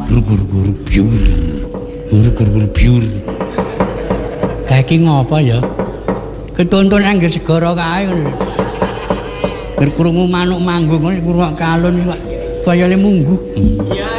Gur biur. Gur biur. Kayak iki ngopo ya? Ketonton anggere segara kae ngono. Ger krungu manuk manggung ngono krungu kalun kaya le munggu.